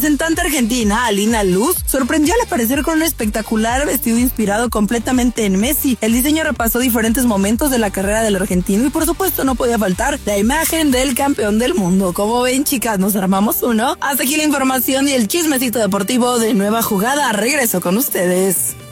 representante argentina, Alina Luz, sorprendió al aparecer con un espectacular vestido inspirado completamente en Messi. El diseño repasó diferentes momentos de la carrera del argentino y por supuesto no podía faltar la imagen del campeón del mundo. Como ven, chicas, nos armamos uno. Hasta aquí la información y el chismecito deportivo de Nueva Jugada. Regreso con ustedes.